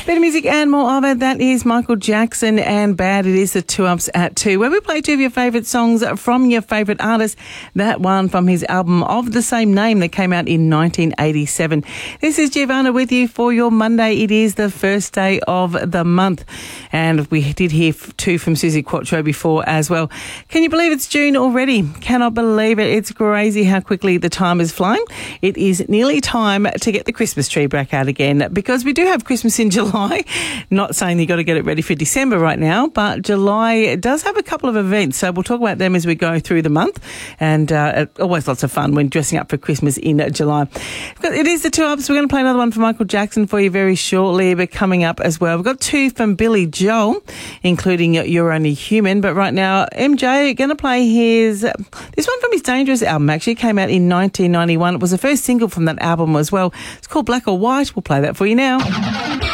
Better music and more of it. That is Michael Jackson and Bad. It is the 2UPS at 2, where we play two of your favourite songs from your favourite artist. That one from his album of the same name that came out in 1987. This is Giovanna with you for your Monday. It is the first day of the month. And we did hear two from Suzi Quatro before as well. Can you believe it's June already? Cannot believe it. It's crazy how quickly the time is flying. It is nearly time to get the Christmas tree back out again, because we do have Christmas in July. Not saying you got to get it ready for December right now, but July does have a couple of events, so we'll talk about them as we go through the month. And always lots of fun when dressing up for Christmas in July. It is the 2UPS. We're going to play another one from Michael Jackson for you very shortly, but coming up as well, we've got two from Billy Joel, including You're Only Human. But right now, MJ going to play this one from his Dangerous album. Actually came out in 1991. It was the first single from that album as well. It's called Black or White. We'll play that for you now.